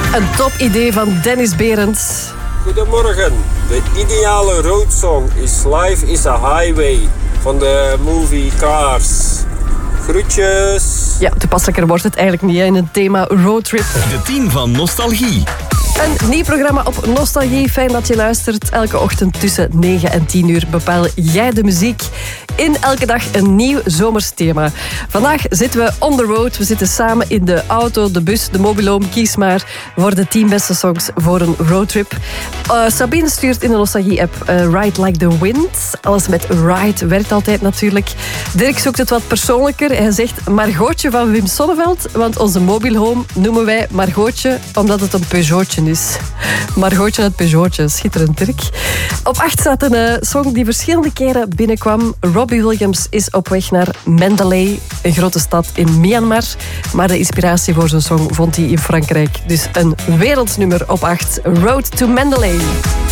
Een top idee van Dennis Berends. Goedemorgen. De ideale roadsong is Life is a Highway van de movie Cars. Groetjes. Ja, toepasselijker wordt het eigenlijk niet in een thema roadtrip. De 10 van Nostalgie. Een nieuw programma op Nostalgie. Fijn dat je luistert. Elke ochtend tussen 9 en 10 uur bepaal jij de muziek. In elke dag een nieuw zomers thema. Vandaag zitten we on the road. We zitten samen in de auto, de bus, de mobiloom. Kies maar voor de 10 beste songs voor een roadtrip. Sabine stuurt in de Nostalgie-app Ride Like the Wind. Alles met Ride werkt altijd natuurlijk. Dirk zoekt het wat persoonlijker. Hij zegt Margotje van Wim Sonneveld. Want onze mobielhome noemen wij Margotje omdat het een Peugeotje is. Margotje uit Peugeotje. Schitterend, Dirk. Op 8 staat een song die verschillende keren binnenkwam. Robbie Williams is op weg naar Mandalay, een grote stad in Myanmar. Maar de inspiratie voor zijn song vond hij in Frankrijk. Dus een wereldnummer op 8. Road to Mandalay.